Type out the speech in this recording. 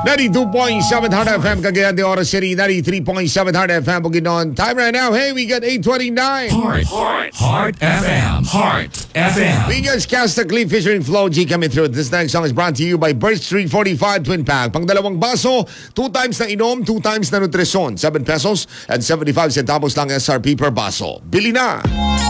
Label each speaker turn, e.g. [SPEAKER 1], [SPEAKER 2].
[SPEAKER 1] 92.7 Heart FM, Cagayan de Oro City. 93.7 Heart FM, Bukidnon. Time right now, hey, we got 8:29.
[SPEAKER 2] Heart FM. Heart FM.
[SPEAKER 1] We just cast the Cliff featuring Flo G coming through. This next song is brought to you by Birch 345 Twin Pack. Pang dalawang baso, 2 times na inom, 2 times na nutrisyon. 7 pesos and 75 centavos lang SRP per baso. Bili na!